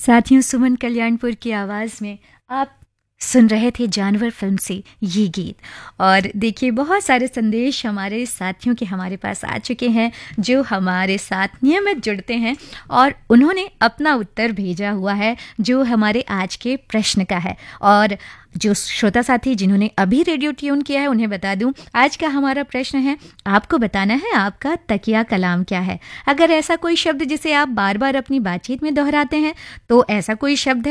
साथियों, सुमन कल्याणपुर की आवाज़ में आप सुन रहे थे जानवर फिल्म से ये गीत। और देखिए, बहुत सारे संदेश हमारे साथियों के हमारे पास आ चुके हैं जो हमारे साथ नियमित जुड़ते हैं और उन्होंने अपना उत्तर भेजा हुआ है जो हमारे आज के प्रश्न का है। और जो श्रोता साथी जिन्होंने अभी रेडियो ट्यून किया है उन्हें बता दूं, आज का हमारा प्रश्न है, आपको बताना है आपका तकिया कलाम क्या है। अगर ऐसा कोई शब्द जिसे आप बार बार अपनी बातचीत में दोहराते हैं तो ऐसा कोई शब्द है